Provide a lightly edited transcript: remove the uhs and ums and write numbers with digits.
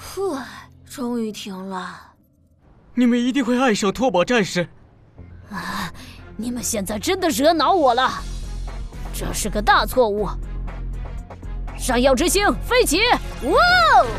呵，终于停了。 你们一定会爱上拓宝战士。 啊！你们现在真的惹恼我了，这是个大错误。闪耀之星飞起！哇哦！